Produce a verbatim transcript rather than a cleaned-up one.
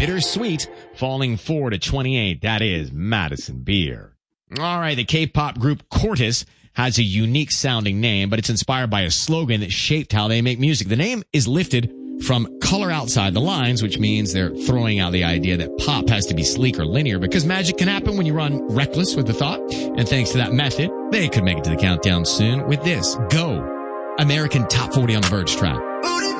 Bittersweet, falling four to twenty-eight. That is Madison Beer. All right, the K-pop group Cortis has a unique sounding name, but it's inspired by a slogan that shaped how they make music. The name is lifted from Color Outside the Lines, which means they're throwing out the idea that pop has to be sleek or linear because magic can happen when you run reckless with the thought. And thanks to that method, they could make it to the countdown soon with this Go American Top forty on the Verge track.